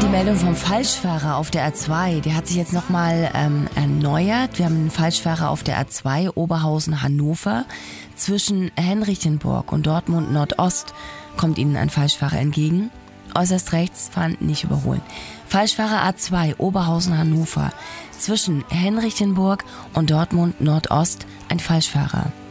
Die Meldung vom Falschfahrer auf der A2, der hat sich jetzt nochmal erneuert. Wir haben einen Falschfahrer auf der A2 Oberhausen-Hannover. Zwischen Henrichenburg und Dortmund Nordost kommt Ihnen ein Falschfahrer entgegen. Äußerst rechts fahren, nicht überholen. Falschfahrer A2 Oberhausen-Hannover. Zwischen Henrichenburg und Dortmund Nordost ein Falschfahrer.